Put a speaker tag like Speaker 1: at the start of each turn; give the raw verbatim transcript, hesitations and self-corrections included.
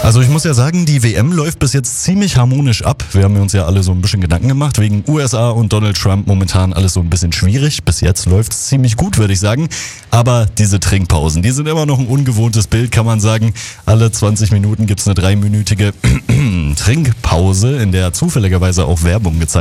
Speaker 1: Also ich muss ja sagen, die W M läuft bis jetzt ziemlich harmonisch ab. Wir haben uns ja alle so ein bisschen Gedanken gemacht. Wegen U S A und Donald Trump momentan alles so ein bisschen schwierig. Bis jetzt läuft es ziemlich gut, würde ich sagen. Aber diese Trinkpausen, die sind immer noch ein ungewohntes Bild, kann man sagen. Alle zwanzig Minuten gibt's eine dreiminütige Trinkpause, in der zufälligerweise auch Werbung gezeigt